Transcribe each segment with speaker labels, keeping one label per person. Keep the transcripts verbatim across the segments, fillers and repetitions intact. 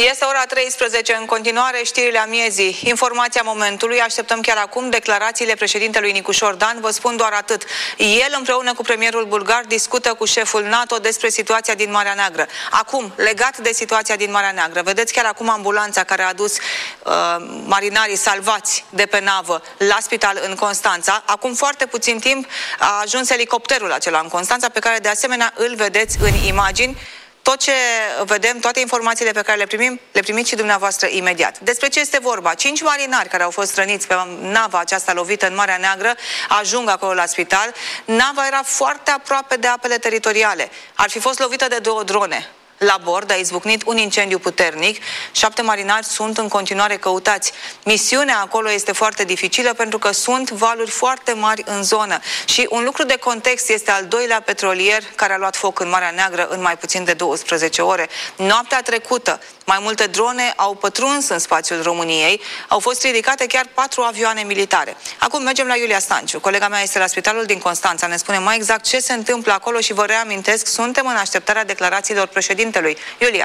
Speaker 1: Este ora treisprezece, în continuare știrile amiezii. Informația momentului, așteptăm chiar acum declarațiile președintelui Nicușor Dan. Vă spun doar atât. El împreună cu premierul bulgar discută cu șeful NATO despre situația din Marea Neagră. Acum, legat de situația din Marea Neagră, vedeți chiar acum ambulanța care a adus uh, marinarii salvați de pe navă la spital în Constanța. Acum foarte puțin timp a ajuns elicopterul acela în Constanța, pe care de asemenea îl vedeți în imagini. Tot ce vedem, toate informațiile pe care le primim, le primiți și dumneavoastră imediat. Despre ce este vorba? Cinci marinari care au fost răniți pe nava aceasta lovită în Marea Neagră ajung acolo la spital. Nava era foarte aproape de apele teritoriale. Ar fi fost lovită de două drone. La bord a izbucnit un incendiu puternic. Șapte marinari sunt în continuare căutați. Misiunea acolo este foarte dificilă pentru că sunt valuri foarte mari în zonă. Și un lucru de context este al doilea petrolier care a luat foc în Marea Neagră în mai puțin de douăsprezece ore. Noaptea trecută, mai multe drone au pătruns în spațiul României. Au fost ridicate chiar patru avioane militare. Acum mergem la Iulia Stanciu. Colega mea este la spitalul din Constanța. Ne spune mai exact ce se întâmplă acolo și vă reamintesc, suntem în așteptarea declarațiilor președintelui. Iulia.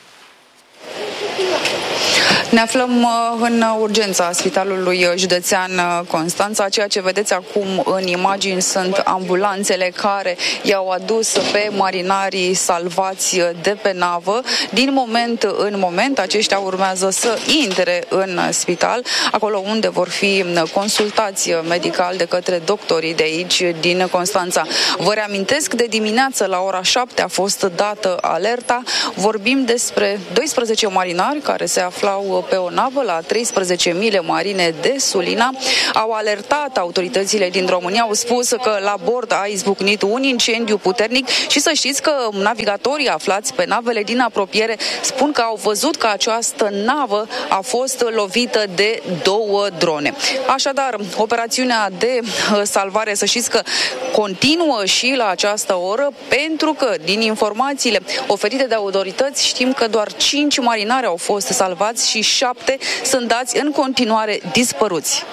Speaker 2: Ne aflăm în urgența Spitalului Județean Constanța. Ceea ce vedeți acum în imagini sunt ambulanțele care i-au adus pe marinarii salvați de pe navă. Din moment în moment, aceștia urmează să intre în spital, acolo unde vor fi consultați medical de către doctorii de aici, din Constanța. Vă reamintesc, de dimineață la ora șapte a fost dată alerta. Vorbim despre doisprezece marinari care se aflau pe o navă la treisprezece mile marine de Sulina. Au alertat autoritățile din România, au spus că la bord a izbucnit un incendiu puternic și să știți că navigatorii aflați pe navele din apropiere spun că au văzut că această navă a fost lovită de două drone. Așadar, operațiunea de salvare, să știți că continuă și la această oră, pentru că din informațiile oferite de autorități știm că doar cinci marinari au fost salvați și șapte sunt dați în continuare dispăruți.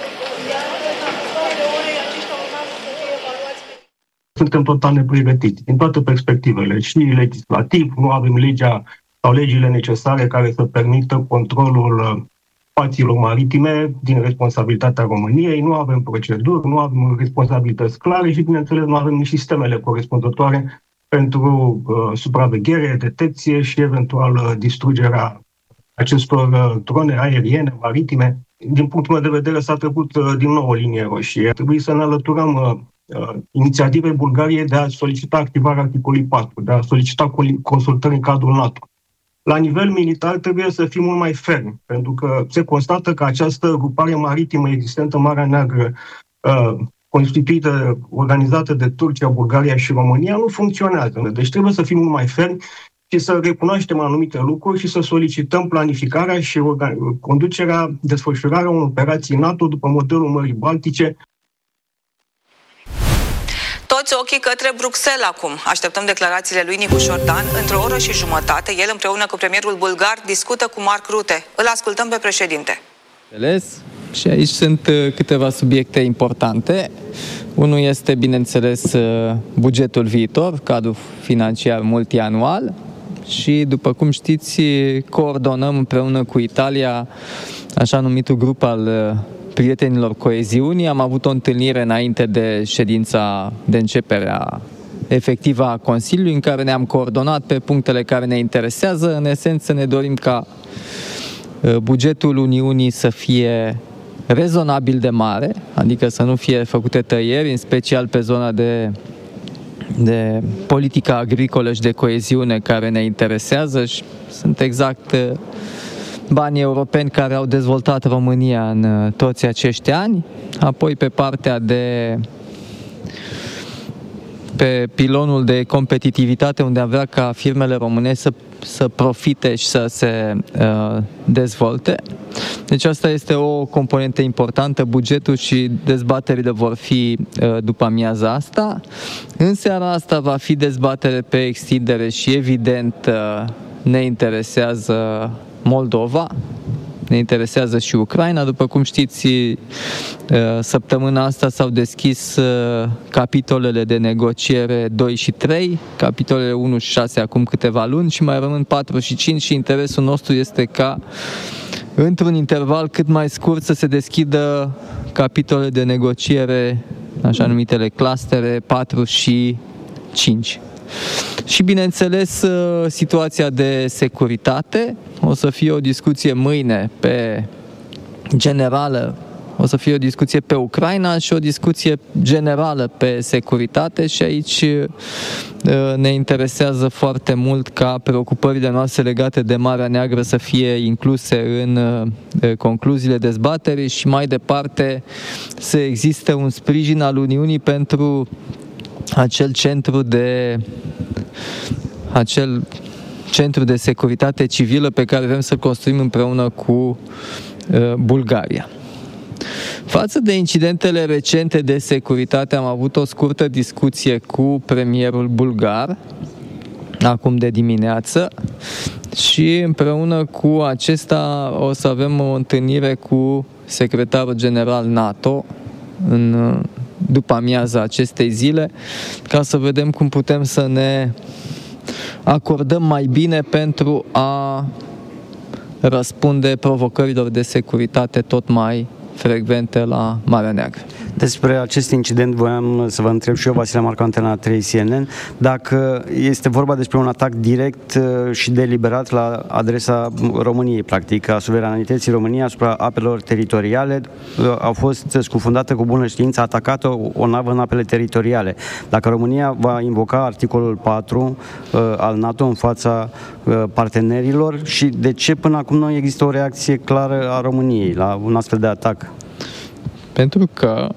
Speaker 3: Suntem total nepregătiți din toate perspectivele, și legislativ, nu avem legea sau legile necesare care să permită controlul spațiilor maritime din responsabilitatea României, nu avem proceduri, nu avem responsabilități clare și, bineînțeles, nu avem nici sistemele corespunzătoare pentru uh, supraveghere, detecție și eventual uh, distrugerea acestor uh, drone aeriene, maritime. Din punctul meu de vedere s-a trecut uh, din nou o linie roșie. Ar trebui să ne alăturăm uh, uh, inițiativei Bulgariei de a solicita activarea articolului patru, de a solicita consultări în cadrul NATO. La nivel militar trebuie să fim mult mai fermi, pentru că se constată că această grupare maritimă existentă în Marea Neagră, uh, constituită, organizată de Turcia, Bulgaria și România, nu funcționează. Deci trebuie să fim mult mai fermi și să recunoaștem anumite lucruri și să solicităm planificarea și conducerea, desfășurarea unor operații NATO după modelul Mării Baltice.
Speaker 1: Toți ochii către Bruxelles acum. Așteptăm declarațiile lui Nicușor Dan. Într-o oră și jumătate, el împreună cu premierul bulgar discută cu Mark Rutte. Îl ascultăm pe președinte.
Speaker 4: Și aici sunt câteva subiecte importante. Unul este, bineînțeles, bugetul viitor, cadrul financiar multianual. Și, după cum știți, coordonăm împreună cu Italia așa numitul grup al prietenilor coeziunii. Am avut o întâlnire înainte de ședința de începere a efectivă a Consiliului, în care ne-am coordonat pe punctele care ne interesează. În esență, ne dorim ca bugetul Uniunii să fie rezonabil de mare, adică să nu fie făcute tăieri, în special pe zona de, de politica agricolă și de coeziune care ne interesează și sunt exact banii europeni care au dezvoltat România în toți acești ani. Apoi pe partea de pe pilonul de competitivitate, unde am vrea ca firmele românești să, să profite și să se uh, dezvolte. Deci asta este o componentă importantă, bugetul și dezbaterile vor fi uh, după amiaza asta. În seara asta va fi dezbatere pe extindere și evident uh, ne interesează Moldova. ne interesează și Ucraina. După cum știți, săptămâna asta s-au deschis capitolele de negociere doi și trei, capitolele unu și șase acum câteva luni și mai rămân patru și cinci și interesul nostru este ca într-un interval cât mai scurt să se deschidă capitole de negociere, așa numitele clustere patru și cinci. Și bineînțeles situația de securitate, o să fie o discuție mâine pe generală, o să fie o discuție pe Ucraina și o discuție generală pe securitate și aici ne interesează foarte mult ca preocupările noastre legate de Marea Neagră să fie incluse în concluziile dezbaterii și mai departe să existe un sprijin al Uniunii pentru acel centru de acel centru de securitate civilă pe care vrem să-l construim împreună cu uh, Bulgaria. Față de incidentele recente de securitate, am avut o scurtă discuție cu premierul bulgar acum de dimineață și împreună cu acesta o să avem o întâlnire cu secretarul general NATO în după amiaza acestei zile, ca să vedem cum putem să ne acordăm mai bine pentru a răspunde provocărilor de securitate tot mai frecvente la Marea Neagră.
Speaker 5: Despre acest incident voiam să vă întreb și eu, Vasile Marcu, Antena trei C N N, dacă este vorba despre un atac direct și deliberat la adresa României, practic, a suveranității României asupra apelor teritoriale. A fost scufundată cu bună știință, atacată o, o navă în apele teritoriale. Dacă România va invoca articolul patru uh, al NATO în fața uh, partenerilor și de ce până acum nu există o reacție clară a României la un astfel de atac?
Speaker 4: Pentru că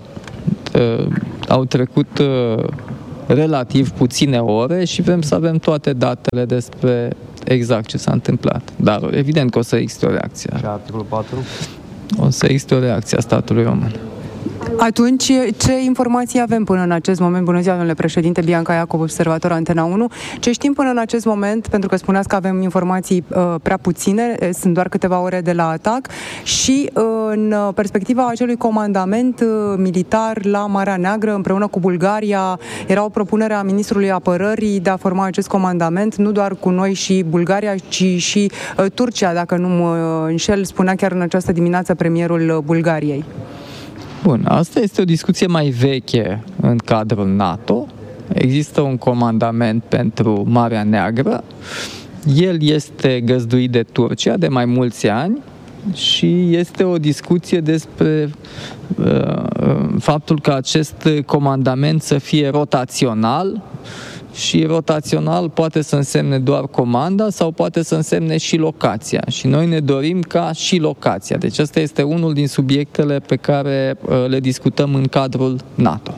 Speaker 4: uh, au trecut uh, relativ puține ore și vrem să avem toate datele despre exact ce s-a întâmplat. Dar evident că o să existe o reacție.
Speaker 5: Și articolul patru?
Speaker 4: O să existe o reacție a statului român.
Speaker 6: Atunci, ce informații avem până în acest moment? Bună ziua, domnule președinte, Bianca Iacov, observator Antena unu. Ce știm până în acest moment, pentru că spuneați că avem informații uh, prea puține, sunt doar câteva ore de la atac, și uh, în perspectiva acelui comandament uh, militar la Marea Neagră, împreună cu Bulgaria, era o propunere a ministrului apărării de a forma acest comandament, nu doar cu noi și Bulgaria, ci și uh, Turcia, dacă nu mă înșel, spunea chiar în această dimineață premierul Bulgariei.
Speaker 4: Bun, asta este o discuție mai veche în cadrul NATO. Există un comandament pentru Marea Neagră. El este găzduit de Turcia de mai mulți ani și este o discuție despre uh, faptul că acest comandament să fie rotațional și rotațional poate să însemne doar comanda sau poate să însemne și locația. Și noi ne dorim ca și locația. Deci ăsta este unul din subiectele pe care uh, le discutăm în cadrul NATO.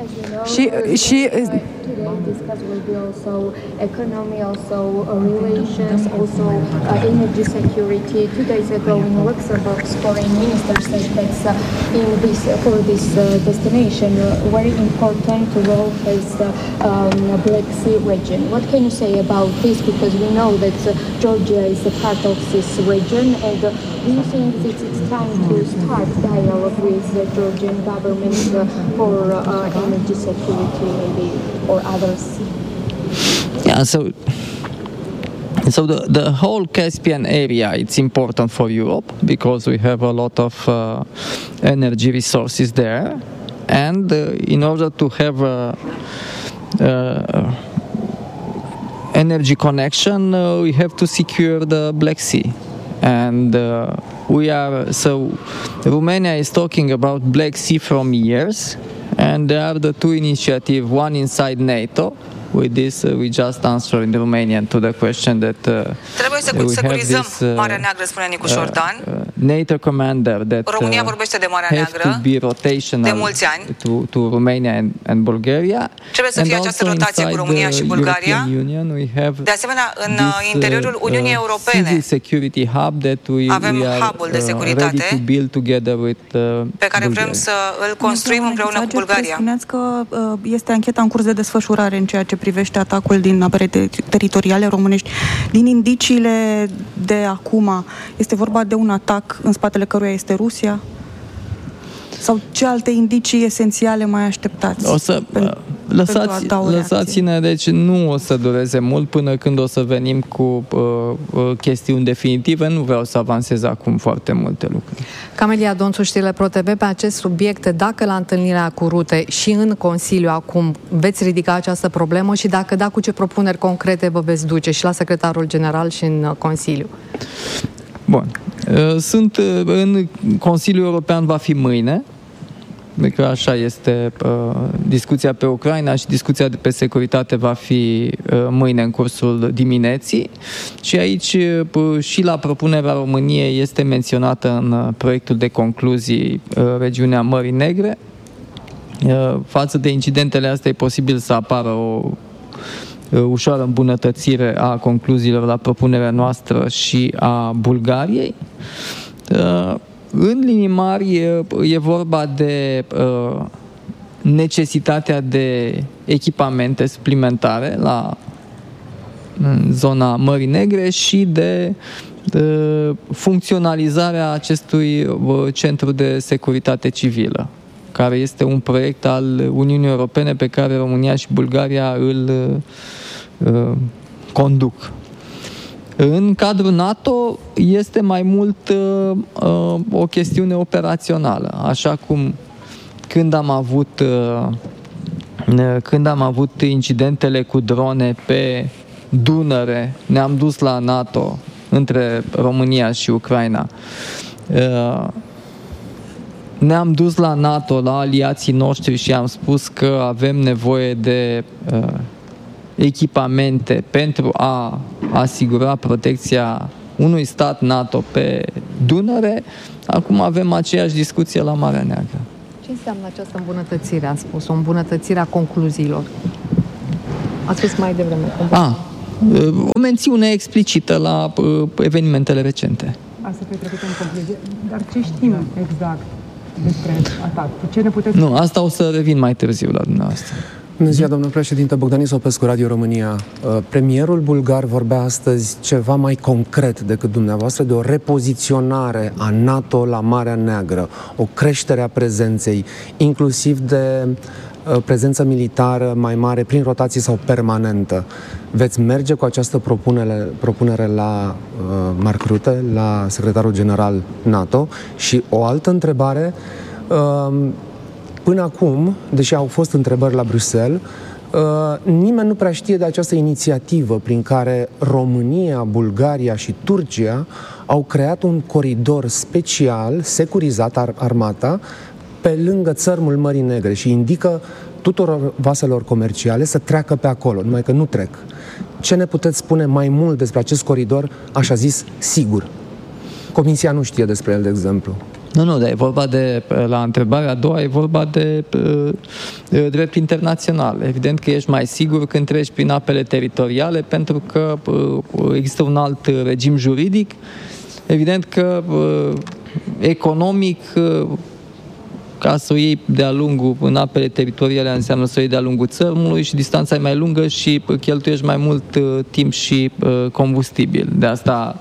Speaker 6: Și, și
Speaker 7: discuss will be also economy, also uh, relations, also uh, energy security. Two days ago in Luxembourg, foreign minister said that uh, in this uh, for this uh, destination, uh, very important role has the um, Black Sea region. What can you say about this? Because we know that uh, Georgia is a part of this region, and uh, do you think that it's time to start dialogue with the Georgian government uh, for uh, energy security, maybe, or others?
Speaker 4: Yeah, so so the, the whole Caspian area, it's important for Europe because we have a lot of uh, energy resources there, and uh, in order to have a, uh, energy connection, uh, we have to secure the Black Sea. And uh, we are, so Romania is talking about Black Sea from years, and there are the two initiatives, one inside NATO. With this, uh, we just answer in Romanian to the question that uh,
Speaker 1: trebuie să securizăm this, uh, Marea Neagră, spune Nicu Șordan.
Speaker 4: Uh, NATO commander that
Speaker 1: România vorbește de Marea Neagră
Speaker 4: to be rotational
Speaker 1: de mulți ani.
Speaker 4: To, to Romania and, and Bulgaria.
Speaker 1: Trebuie să fie această rotație cu România și Bulgaria.
Speaker 4: Union, we have
Speaker 1: de asemenea, în this, interiorul Uniunii uh, Europene
Speaker 4: security hub that we,
Speaker 1: avem
Speaker 4: we are,
Speaker 1: hub-ul de securitate
Speaker 4: uh, to build together with, uh,
Speaker 1: pe care
Speaker 4: Bulgaria.
Speaker 1: vrem să îl construim împreună cu Bulgaria.
Speaker 8: Spuneați că uh, este ancheta în curs de desfășurare în ceea ce ce privește atacul din apere teritoriale românești. Din indiciile de acum, este vorba de un atac în spatele căruia este Rusia? Sau ce alte indicii esențiale mai așteptați?
Speaker 4: O să pen, lăsați, lăsați-ne, deci nu o să dureze mult până când o să venim cu uh, chestiuni definitive. Nu vreau să avansez acum foarte multe lucruri.
Speaker 9: Camelia Donțu, știrile ProTV, pe acest subiect, dacă la întâlnirea cu Rute și în Consiliu acum veți ridica această problemă și dacă da, cu ce propuneri concrete vă veți duce și la secretarul general și în Consiliu?
Speaker 4: Bun. Sunt în Consiliul European, va fi mâine. Că așa este uh, discuția pe Ucraina și discuția de pe securitate va fi uh, mâine în cursul dimineții. Și aici uh, și la propunerea României este menționată în uh, proiectul de concluzii uh, regiunea Mării Negre. Uh, față de incidentele astea e posibil să apară o uh, ușoară îmbunătățire a concluziilor la propunerea noastră și a Bulgariei. Uh, În linii mari e vorba de uh, necesitatea de echipamente suplimentare la în zona Mării Negre și de, de funcționalizarea acestui uh, centru de securitate civilă, care este un proiect al Uniunii Europene pe care România și Bulgaria îl uh, conduc. În cadrul NATO este mai mult uh, o chestiune operațională, așa cum când am avut uh, când am avut incidentele cu drone pe Dunăre, ne-am dus la NATO între România și Ucraina. Uh, ne-am dus la NATO, la aliații noștri și am spus că avem nevoie de uh, echipamente pentru a asigura protecția unui stat NATO pe Dunăre. Acum avem aceeași discuție la Marea Neagră.
Speaker 9: Ce înseamnă această îmbunătățire, a spus, o îmbunătățire a concluziilor? Ați spus mai devreme.
Speaker 4: A, o mențiune explicită la evenimentele recente.
Speaker 6: Asta pe trecut în concluzie. Dar ce știm exact despre atac? Ce ne puteți...
Speaker 4: Nu, asta o să revin mai târziu la dumneavoastră.
Speaker 10: Bună ziua, domnul președinte. Bogdan Isopescu, Radio România. Premierul bulgar vorbea astăzi ceva mai concret decât dumneavoastră de o repoziționare a NATO la Marea Neagră, o creștere a prezenței, inclusiv de prezență militară mai mare prin rotație sau permanentă. Veți merge cu această propunere, propunere la uh, Mark Rutte, la secretarul general NATO? Și o altă întrebare... Uh, Până acum, deși au fost întrebări la Bruxelles, nimeni nu prea știe de această inițiativă prin care România, Bulgaria și Turcia au creat un coridor special, securizat, armata, pe lângă țărmul Mării Negre și indică tuturor vaselor comerciale să treacă pe acolo, numai că nu trec. Ce ne puteți spune mai mult despre acest coridor, așa zis, sigur? Comisia nu știe despre el, de exemplu.
Speaker 4: Nu, nu, dar e vorba de, la întrebarea a doua, e vorba de, de drept internațional. Evident că ești mai sigur când treci prin apele teritoriale, pentru că există un alt regim juridic. Evident că economic, ca să o iei de-a lungul în apele teritoriale, înseamnă să o iei de-a lungul țărmului și distanța e mai lungă și cheltuiești mai mult timp și combustibil. De asta...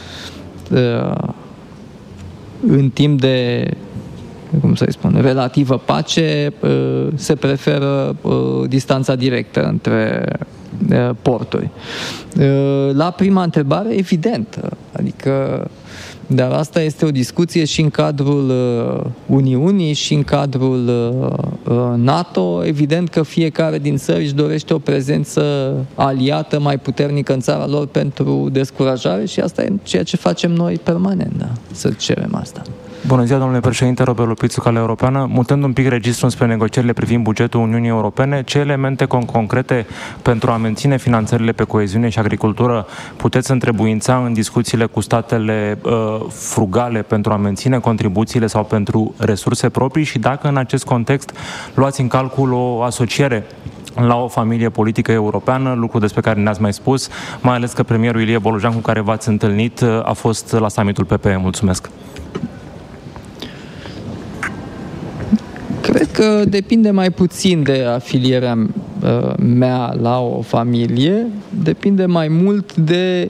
Speaker 4: în timp de, cum să-i spun, relativă pace, se preferă distanța directă între porturi. La prima întrebare, evident, adică, dar asta este o discuție și în cadrul Uniunii și în cadrul NATO. Evident că fiecare din țări își dorește o prezență aliată mai puternică în țara lor pentru descurajare și asta e ceea ce facem noi permanent, da? Să cerem asta.
Speaker 11: Bună ziua, domnule președinte, Robert Lupițu, Calea Europeană. Mutând un pic registrul spre negocierile privind bugetul Uniunii Europene, ce elemente concrete pentru a menține finanțările pe coeziune și agricultură puteți întrebuința în discuțiile cu statele uh, frugale pentru a menține contribuțiile sau pentru resurse proprii și dacă în acest context luați în calcul o asociere la o familie politică europeană, lucru despre care ne-ați mai spus, mai ales că premierul Ilie Bolojan, cu care v-ați întâlnit, a fost la summitul P P E. Mulțumesc!
Speaker 4: Cred că depinde mai puțin de afilierea mea la o familie depinde mai mult de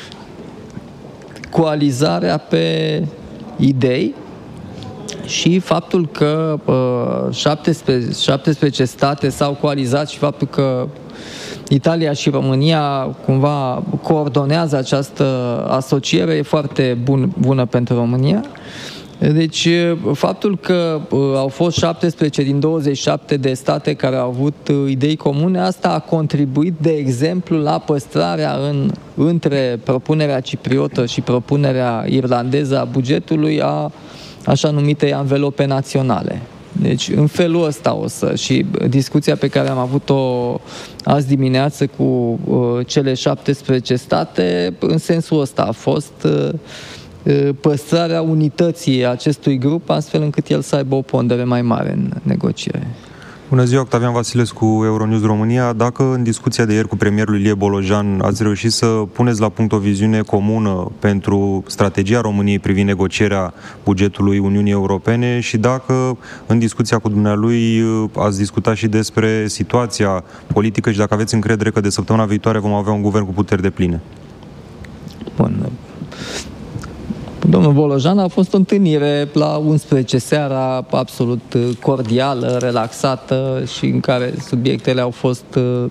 Speaker 4: coalizarea pe idei și faptul că șaptesprezece, șaptesprezece state s-au coalizat și faptul că Italia și România cumva coordonează această asociere e foarte bun, bună pentru România. Deci, faptul că au fost șaptesprezece din douăzeci și șapte de state care au avut idei comune, asta a contribuit, de exemplu, la păstrarea în, între propunerea cipriotă și propunerea irlandeză a bugetului a așa numitei anvelope naționale. Deci, în felul ăsta o să... Și discuția pe care am avut-o azi dimineață cu uh, cele șaptesprezece state, în sensul ăsta a fost uh, păstrarea unității acestui grup, astfel încât el să aibă o pondere mai mare în negociere.
Speaker 12: Bună ziua, Octavian Vasilescu, Euronews România. Dacă în discuția de ieri cu premierul Ilie Bolojan ați reușit să puneți la punct o viziune comună pentru strategia României privind negocierea bugetului Uniunii Europene și dacă în discuția cu dumnealui ați discutat și despre situația politică și dacă aveți încredere că de săptămâna viitoare vom avea un guvern cu puteri depline.
Speaker 4: Bun. Domnul Bolojan, a fost o întâlnire la unsprezece seara absolut cordială, relaxată și în care subiectele au fost uh,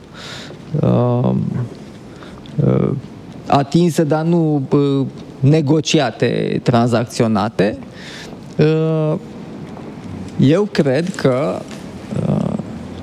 Speaker 4: uh, atinse, dar nu uh, negociate, tranzacționate. Uh, eu cred că uh,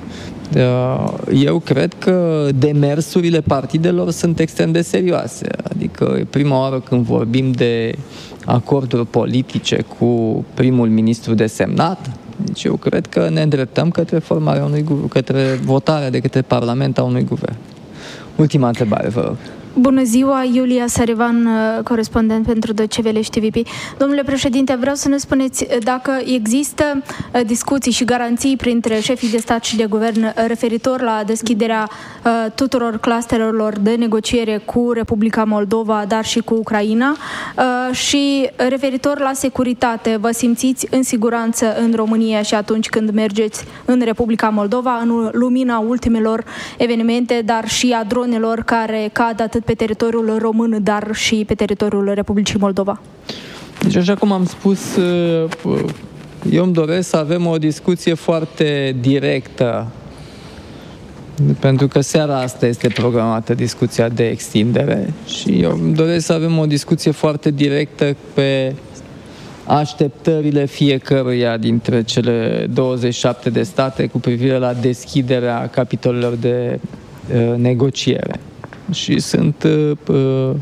Speaker 4: Eu cred că demersurile partidelor sunt extrem de serioase. Adică e prima oară când vorbim de acorduri politice cu primul ministru desemnat. Deci eu cred că ne îndreptăm către formarea unui guvern, către votarea de către Parlament a unui guvern. Ultima întrebare, vă rog.
Speaker 13: Bună ziua, Iulia Sarivan, corespondent pentru D C V L și T V P. Domnule președinte, vreau să ne spuneți dacă există discuții și garanții printre șefii de stat și de guvern referitor la deschiderea tuturor clusterelor de negociere cu Republica Moldova, dar și cu Ucraina, și referitor la securitate. Vă simțiți în siguranță în România și atunci când mergeți în Republica Moldova, în lumina ultimelor evenimente, dar și a dronelor care cad atât pe teritoriul român, dar și pe teritoriul Republicii Moldova?
Speaker 4: Deci, așa cum am spus, eu îmi doresc să avem o discuție foarte directă, pentru că seara asta este programată discuția de extindere și eu îmi doresc să avem o discuție foarte directă pe așteptările fiecăruia dintre cele douăzeci și șapte de state cu privire la deschiderea capitolelor de uh, negociere. Și sunt uh, uh,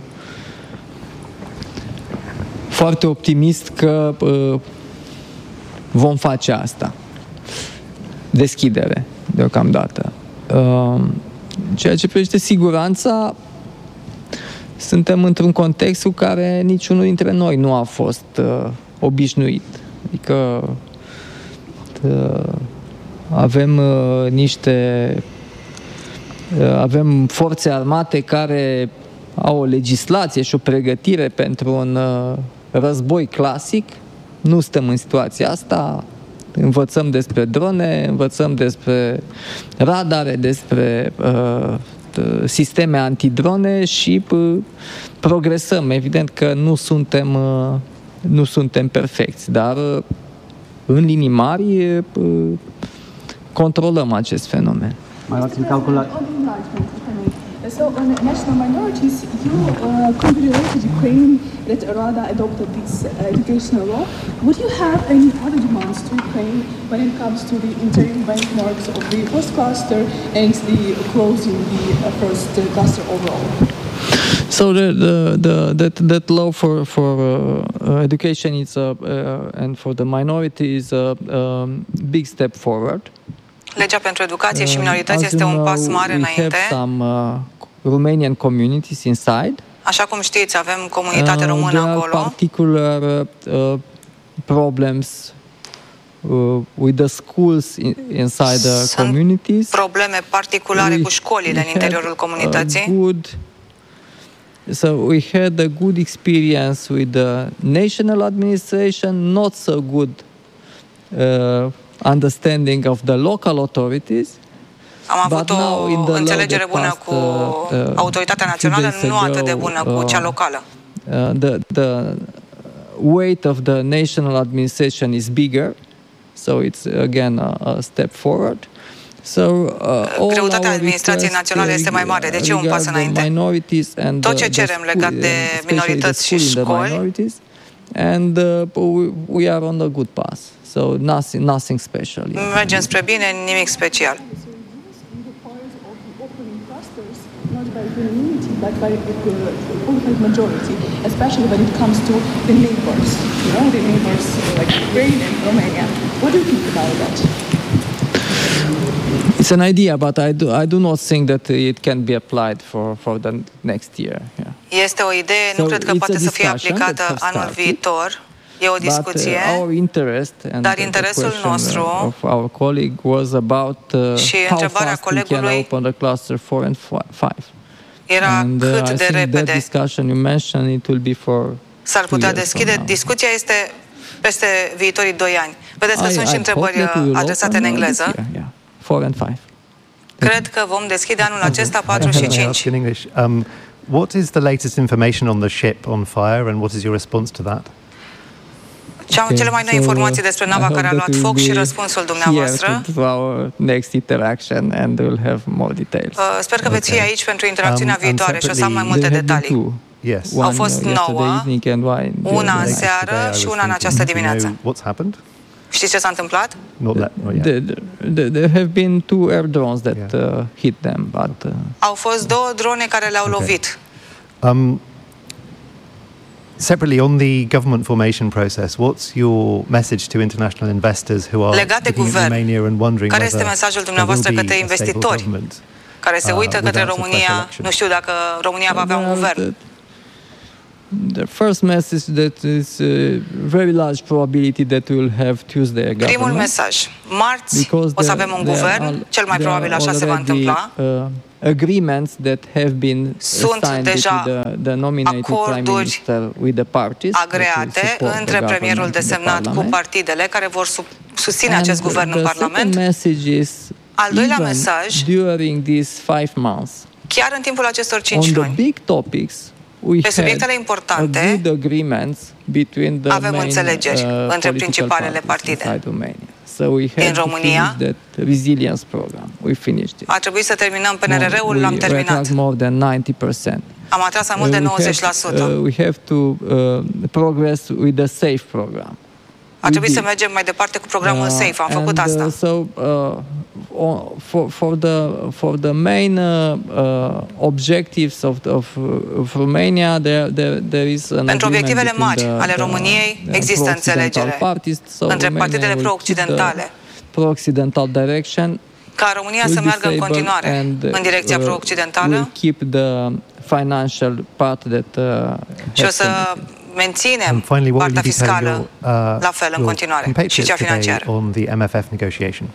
Speaker 4: foarte optimist că uh, vom face asta. Deschidere, deocamdată. Uh, ceea ce privește siguranța, suntem într-un context cu care niciunul dintre noi nu a fost uh, obișnuit. Adică uh, avem uh, niște Avem forțe armate care au o legislație și o pregătire pentru un uh, război clasic. Nu stăm în situația asta. Învățăm despre drone, învățăm despre radare, despre uh, sisteme antidrone și uh, progresăm. Evident că nu suntem, uh, nu suntem perfecți, dar uh, în linii mari uh, controlăm acest fenomen.
Speaker 5: Mai luați în calcul.
Speaker 14: So on national minorities, you uh, congratulated Ukraine that Rada adopted this uh, educational law. Would you have any other demands to Ukraine when it comes to the interim benchmarks of the first cluster and the closing the uh, first uh, cluster overall?
Speaker 4: So the, the, the that that law for for uh, education is a uh, and for the minority is a um, big step forward.
Speaker 1: Legea pentru educație și minorități este un pas mare înainte.
Speaker 4: Some uh, Romanian communities inside.
Speaker 1: Așa cum știți, avem comunitate română
Speaker 4: uh,
Speaker 1: acolo.
Speaker 4: Particular uh, problems uh, with the schools in, inside the
Speaker 1: Sunt
Speaker 4: communities.
Speaker 1: Probleme particulare
Speaker 4: we,
Speaker 1: cu școlile în interiorul comunității.
Speaker 4: Good, so we had a good experience with the national administration, not so good uh, understanding of the local authorities.
Speaker 1: Am avut o înțelegere bună cu autoritatea națională, nu atât de bună cu cea locală.
Speaker 4: Uh, the, the weight of the national administration is bigger, so it's again a, a step forward. So, uh,
Speaker 1: greutatea administrației naționale este mai mare, deci e un pas înainte. Tot ce cerem legat de minorități și școli,
Speaker 4: and uh, we are on a good path. So nothing, nothing special. Yeah.
Speaker 1: Mergem spre bine, nimic special.
Speaker 14: But by the qualified majority, especially when it comes to the neighbors, you know, the neighbors like Ukraine and Romania. What do you think about that?
Speaker 4: It's an idea, but I do I do not think that it can be applied for, for the next year. Yeah.
Speaker 1: Este o idee, nu so cred că poate să fie aplicată anul viitor. E o discuție,
Speaker 4: but, uh, our interest and
Speaker 1: dar interesul nostru
Speaker 4: of our colleague was about uh,
Speaker 1: și
Speaker 4: how fast we can open the cluster four and five.
Speaker 1: Era
Speaker 4: and, uh,
Speaker 1: cât de repede
Speaker 4: that discussion you mentioned, it will be for
Speaker 1: s-ar putea deschide. Discuția este peste viitorii doi ani. Vedeți că I, sunt I și întrebări adresate în engleză.
Speaker 4: Year, yeah. four and five.
Speaker 1: Cred că vom deschide anul acesta patru și cinci.
Speaker 15: In English, um, what is the latest information on the ship on fire and what is your response to that?
Speaker 1: Ce am cele mai noi informații despre nava care a luat foc și răspunsul dumneavoastră.
Speaker 4: Next interaction and we'll have more details.
Speaker 1: Uh, sper că veți fi aici pentru interacțiunea um, viitoare și o să am mai multe detalii.
Speaker 15: Yes.
Speaker 1: Au fost nouă, una în seară și una în această dimineață.
Speaker 15: What's happened?
Speaker 1: Știți ce s-a întâmplat?
Speaker 15: Not that, not yet.
Speaker 4: There, there, there have been two air drones that yeah. uh, hit them, but uh,
Speaker 1: au fost două drone care le-au okay. lovit.
Speaker 15: Um, Separately, on the government formation process, what's your message to international investors who are
Speaker 1: legate
Speaker 15: looking at Romania and wondering
Speaker 1: care este mesajul dumneavoastră către investitori care se uită către România, nu știu dacă România va avea un guvern?
Speaker 4: The first message that is a very large probability that we will have Tuesday a government.
Speaker 1: Primul mesaj, marți o să avem un guvern, cel mai probabil așa se va întâmpla.
Speaker 4: Uh, agreements that have been
Speaker 1: sunt deja
Speaker 4: the, the nominated prime minister with the parties
Speaker 1: agreate între premierul desemnat cu partidele care vor susține acest guvern în Parlament. Al doilea mesaj,
Speaker 4: during these five months,
Speaker 1: chiar în timpul acestor cinci luni,
Speaker 4: big topics,
Speaker 1: pe subiectele importante avem înțelegeri uh, între principalele partide.
Speaker 4: So we
Speaker 1: din România, a trebuit să terminăm P N R R-ul, l-am terminat. Am atras mai mult de nouăzeci la sută.
Speaker 4: We have to uh, progress with the SAFE program.
Speaker 1: A trebuit să mergem mai departe cu programul uh, SAFE, am făcut
Speaker 4: and,
Speaker 1: asta.
Speaker 4: Uh, so, uh, for, for, the, for the main uh, uh, objectives of, of, of Romania, there, there, there is an
Speaker 1: Pentru obiectivele mari ale României
Speaker 4: the,
Speaker 1: există înțelegere
Speaker 4: parties, so
Speaker 1: între partidele pro-occidentale.
Speaker 4: Pro-occidental direction.
Speaker 1: Ca România să meargă în continuare
Speaker 4: and,
Speaker 1: în direcția
Speaker 4: uh,
Speaker 1: pro-occidentală.
Speaker 4: Keep the financial part that uh,
Speaker 1: și o să menținem partea fiscală uh, la fel în continuare și cea financiară.
Speaker 15: On the M F F negotiation.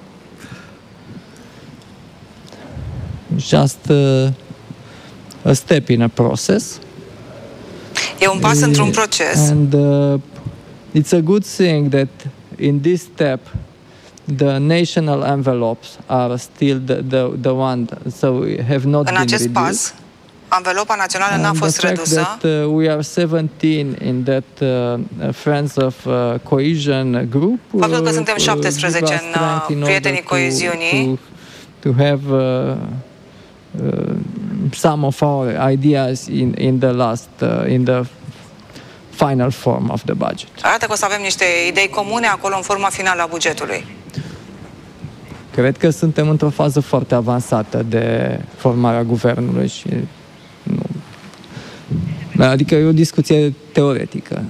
Speaker 4: Just uh, a step in a process.
Speaker 1: E un pas uh, într-un proces.
Speaker 4: And uh, it's a good thing that in this step the national envelopes are still the the, the one, so we have not
Speaker 1: în
Speaker 4: been
Speaker 1: acest
Speaker 4: reduced.
Speaker 1: pas, anvelopa națională n-a fost redusă.
Speaker 4: That, uh, we are seventeen in that uh, Friends of uh, Cohesion group.
Speaker 1: Faptul că suntem șaptesprezece în uh, prietenii coeziunii.
Speaker 4: To, to have uh, uh, some of our ideas in in the last uh, in the final form of the budget.
Speaker 1: Arată că o să avem niște idei comune acolo în forma finală a bugetului.
Speaker 4: Cred că suntem într-o fază foarte avansată de formarea guvernului și nu. Adică e o discuție teoretică.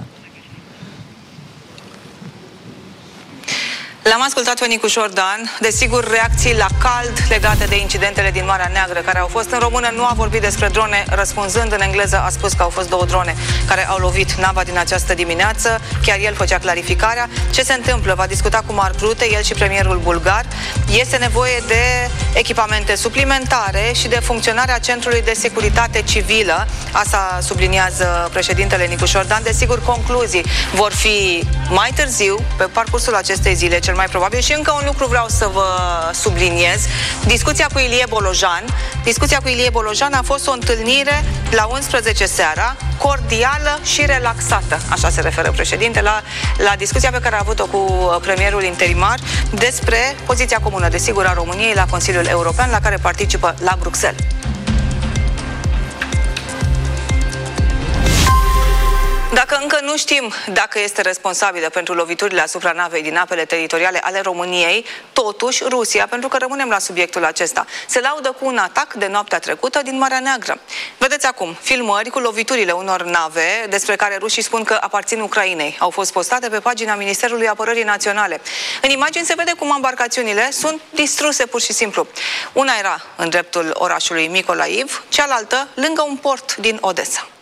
Speaker 1: L-am ascultat pe Nicușor Dan, desigur reacții la cald legate de incidentele din Marea Neagră care au fost. În română nu a vorbit despre drone, răspunzând în engleză a spus că au fost două drone care au lovit nava din această dimineață. Chiar el făcea clarificarea. Ce se întâmplă? Va discuta cu Mark Rutte, el și premierul bulgar. Este nevoie de echipamente suplimentare și de funcționarea Centrului de Securitate Civilă. Asta subliniază președintele Nicușor Dan. Desigur, concluzii vor fi mai târziu, pe parcursul acestei zile, cel cel mai probabil. Și încă un lucru vreau să vă subliniez. Discuția cu Ilie Bolojan. Discuția cu Ilie Bolojan a fost o întâlnire la unsprezece seara, cordială și relaxată. Așa se referă președinte la, la discuția pe care a avut-o cu premierul interimar despre poziția comună, desigur, a României la Consiliul European, la care participă la Bruxelles. Dacă încă nu știm dacă este responsabilă pentru loviturile asupra navei din apele teritoriale ale României, totuși Rusia, pentru că rămânem la subiectul acesta, se laudă cu un atac de noaptea trecută din Marea Neagră. Vedeți acum filmări cu loviturile unor nave despre care rușii spun că aparțin Ucrainei. Au fost postate pe pagina Ministerului Apărării Naționale. În imagini se vede cum embarcațiunile sunt distruse pur și simplu. Una era în dreptul orașului Micolaiv, cealaltă lângă un port din Odessa.